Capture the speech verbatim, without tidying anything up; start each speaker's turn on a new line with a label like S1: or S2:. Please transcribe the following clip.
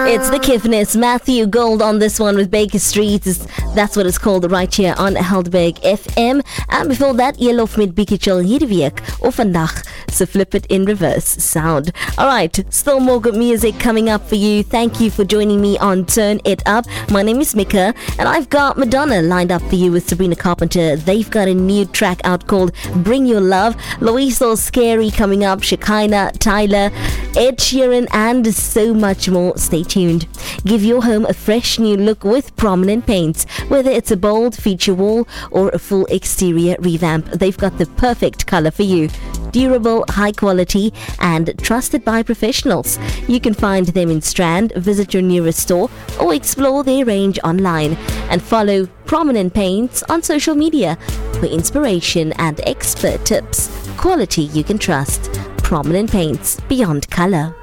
S1: It's the Kiffness, Matthew Gold on this one with Baker Street. That's what it's called right here on Helderberg F M. And before that, Elof met Bietjie hierdie week of vandag. So flip it in reverse sound. Alright, still more good music coming up for you. Thank you for joining me on Turn It Up. My name is Mika, and I've got Madonna lined up for you with Sabrina Carpenter. They've got a new track out called Bring Your Love. Loiso Scary coming up, Shekinah, Tyler, Ed Sheeran, and so much more. Stay tuned. Give your home a fresh new look with Prominent Paints. Whether it's a bold feature wall or a full exterior revamp, they've got the perfect color for you. Durable, high quality, and trusted by professionals. You can find them in Strand, visit your nearest store, or explore their range online. And follow Prominent Paints on social media for inspiration and expert tips. Quality you can trust. Prominent Paints, beyond color.